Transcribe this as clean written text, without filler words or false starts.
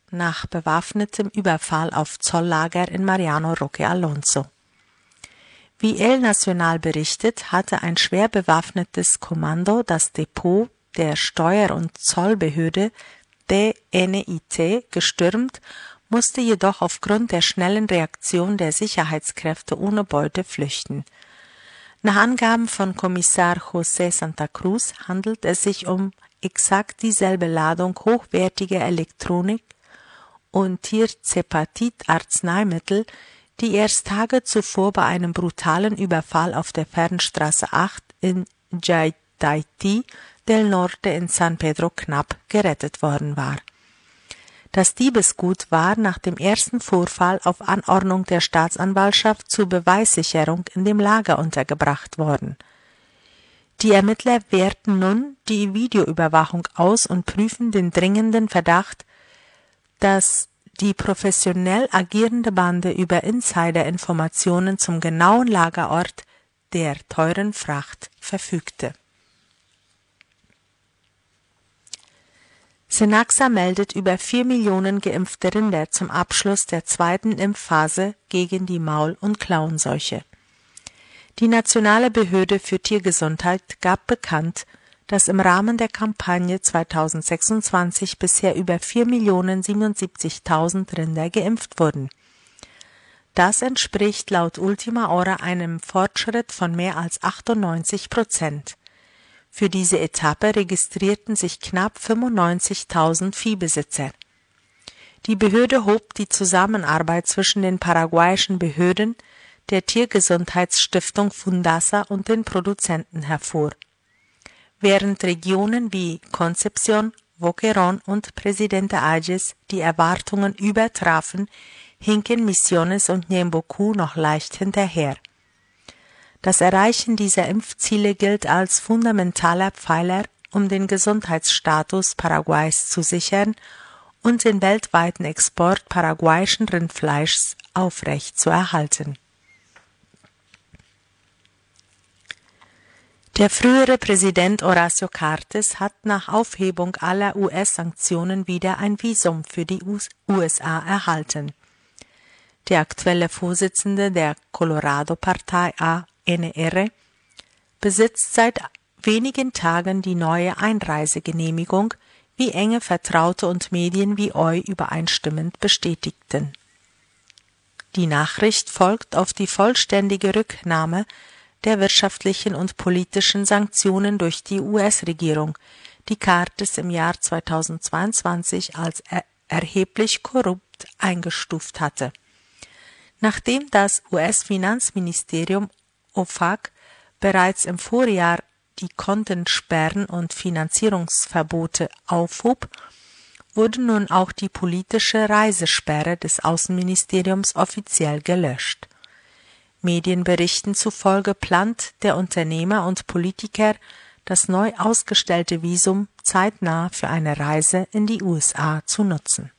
nach bewaffnetem Überfall auf Zolllager in Mariano Roque Alonso. Wie El Nacional berichtet, hatte ein schwer bewaffnetes Kommando das Depot der Steuer- und Zollbehörde DNIT gestürmt, musste jedoch aufgrund der schnellen Reaktion der Sicherheitskräfte ohne Beute flüchten. Nach Angaben von Kommissar José Santa Cruz handelt es sich um exakt dieselbe Ladung hochwertiger Elektronik und Tirzepatid-Arzneimittel, die erst Tage zuvor bei einem brutalen Überfall auf der Fernstraße 8 in Jaytay del Norte in San Pedro knapp gerettet worden war. Das Diebesgut war nach dem ersten Vorfall auf Anordnung der Staatsanwaltschaft zur Beweissicherung in dem Lager untergebracht worden. Die Ermittler werten nun die Videoüberwachung aus und prüfen den dringenden Verdacht, dass die professionell agierende Bande über Insiderinformationen zum genauen Lagerort der teuren Fracht verfügte. Senaxa meldet über 4 Millionen geimpfte Rinder zum Abschluss der zweiten Impfphase gegen die Maul- und Klauenseuche. Die Nationale Behörde für Tiergesundheit gab bekannt, dass im Rahmen der Kampagne 2026 bisher über 4.077.000 Rinder geimpft wurden. Das entspricht laut Ultima Hora einem Fortschritt von mehr als 98%. Für diese Etappe registrierten sich knapp 95.000 Viehbesitzer. Die Behörde hob die Zusammenarbeit zwischen den paraguayischen Behörden, der Tiergesundheitsstiftung Fundasa und den Produzenten hervor. Während Regionen wie Concepción, Boquerón und Presidente Ayes die Erwartungen übertrafen, hinken Misiones und Ñemboku noch leicht hinterher. Das Erreichen dieser Impfziele gilt als fundamentaler Pfeiler, um den Gesundheitsstatus Paraguays zu sichern und den weltweiten Export paraguayischen Rindfleischs aufrechtzuerhalten. Der frühere Präsident Horacio Cartes hat nach Aufhebung aller US-Sanktionen wieder ein Visum für die USA erhalten. Der aktuelle Vorsitzende der Colorado-Partei ANR besitzt seit wenigen Tagen die neue Einreisegenehmigung, wie enge Vertraute und Medien wie OI übereinstimmend bestätigten. Die Nachricht folgt auf die vollständige Rücknahme der wirtschaftlichen und politischen Sanktionen durch die US-Regierung, die Cartes im Jahr 2022 als erheblich korrupt eingestuft hatte. Nachdem das US-Finanzministerium OFAC bereits im Vorjahr die Kontensperren und Finanzierungsverbote aufhob, wurde nun auch die politische Reisesperre des Außenministeriums offiziell gelöscht. Medienberichten zufolge plant der Unternehmer und Politiker, das neu ausgestellte Visum zeitnah für eine Reise in die USA zu nutzen.